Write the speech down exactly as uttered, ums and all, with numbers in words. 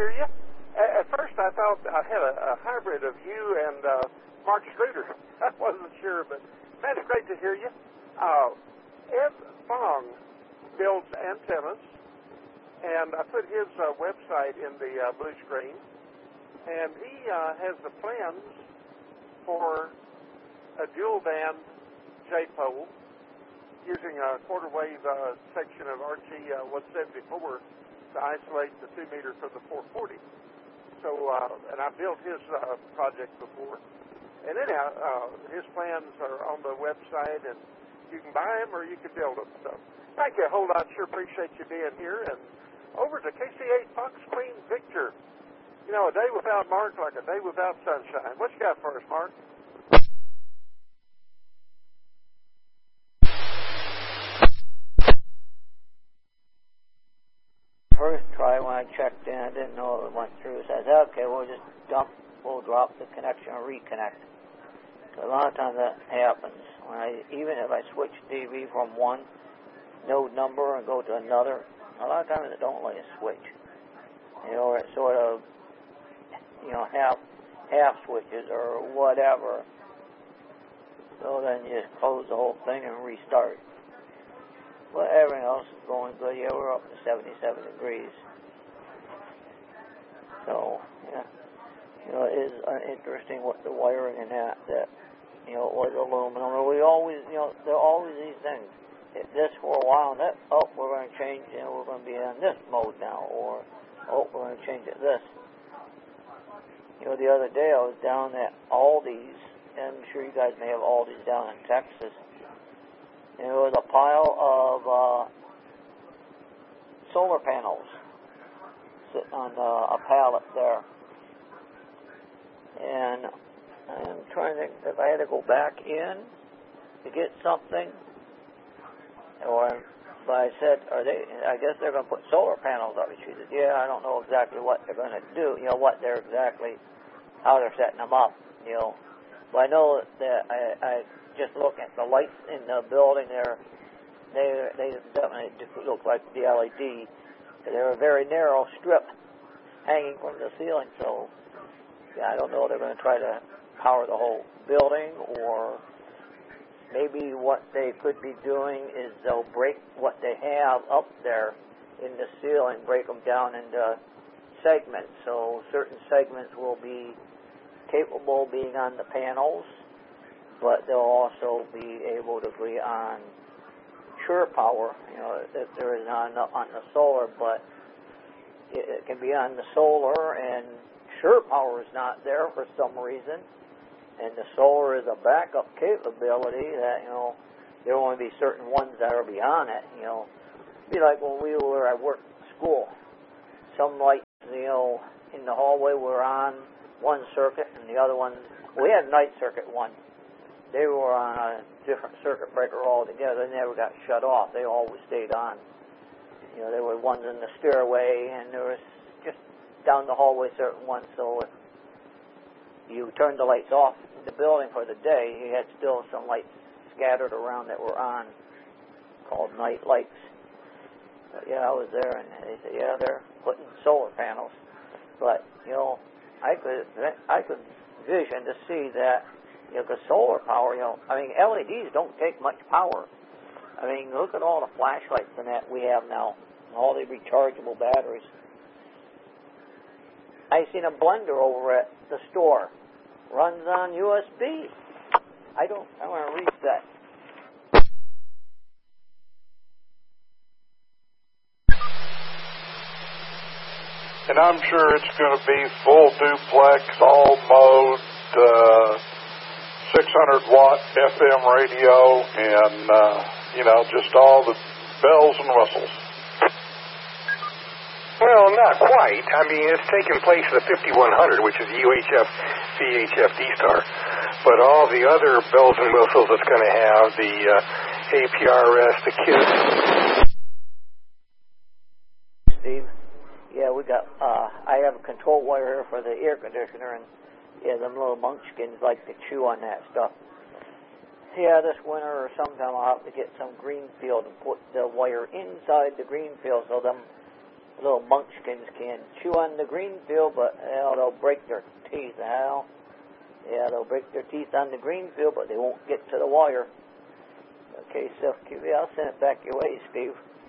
hear you. At, at first, I thought I had a, a hybrid of you and uh, Mark Streeter. I wasn't sure, but man, it's great to hear you. Uh, Ed Fong builds antennas, and I put his uh, website in the uh, blue screen, and he uh, has the plans for a dual band J-pole using a quarter wave uh, section of R G uh, one seventy-four to isolate the two meter from the four forty. So, uh, and I built his uh, project before. And anyhow, uh, his plans are on the website, and you can buy them or you can build them. So, thank you a whole lot. Sure appreciate you being here. And over to K C eight Fox Queen Victor. You know, a day without Mark like a day without sunshine. What you got for us, Mark? First try when I checked in, I didn't know it went through. So I said, okay, we'll just dump, we'll drop the connection and reconnect. So a lot of times that happens. When I, even if I switch D V from one node number and go to another, a lot of times it don't let you switch. You know, or it sort of, you know, half half switches or whatever. So then you just close the whole thing and restart. But everything else is going good. Yeah, we're up to seventy-seven degrees. So, yeah. You know, it is uh, interesting what the wiring in that, that, you know, it was aluminum. And we always, you know, there are always these things. If this for a while, and that, oh, we're going to change, you know, we're going to be in this mode now. Or, oh, we're going to change it this. You know, the other day I was down at Aldi's, and I'm sure you guys may have Aldi's down in Texas. And there was a pile of uh, solar panels sitting on uh, a pallet there. And I'm trying to think if I had to go back in to get something, or but I said, are they? I guess they're going to put solar panels up. And she said, yeah, I don't know exactly what they're going to do. You know what they're exactly, how they're setting them up. You know, but I know that I. I just looking at the lights in the building there, they they definitely look like the L E D. They're a very narrow strip hanging from the ceiling, so yeah, I don't know if they're going to try to power the whole building, or maybe what they could be doing is they'll break what they have up there in the ceiling, break them down into segments, so certain segments will be capable of being on the panels, but they'll also be able to be on shore power, you know, if there is not enough on the solar, but it, it can be on the solar, and shore power is not there for some reason, and the solar is a backup capability that, you know, there will only be certain ones that are beyond it, you know. It'd be like when we were at work school, some lights, you know, in the hallway were on one circuit, and the other one, we had night circuit one. They were on a different circuit breaker altogether. They never got shut off. They always stayed on. You know, there were ones in the stairway, and there was just down the hallway certain ones. So if you turned the lights off in the building for the day, you had still some lights scattered around that were on, called night lights. But yeah, I was there, and they said, yeah, they're putting solar panels. But, you know, I could I could vision to see that, you know, because solar power, you know, I mean, L E Ds don't take much power. I mean, look at all the flashlights and that we have now, all the rechargeable batteries. I seen a blender over at the store, runs on U S B. I don't, I want to reset. And I'm sure it's going to be full duplex, all mode, uh, six hundred watt F M radio, and, uh, you know, just all the bells and whistles. Well, not quite. I mean, it's taking place in the fifty-one hundred, which is the U H F V H F D-Star. But all the other bells and whistles it's going to have, the uh, A P R S, the KISS. Steve? Yeah, we got, uh, I have a control wire here for the air conditioner, and yeah, them little munchkins like to chew on that stuff. Yeah, this winter or sometime I'll have to get some green field and put the wire inside the green field so them little munchkins can chew on the green field, but you know, they'll break their teeth. Now, yeah, they'll break their teeth on the green field, but they won't get to the wire. Okay, so Q V, I'll send it back your way, Steve.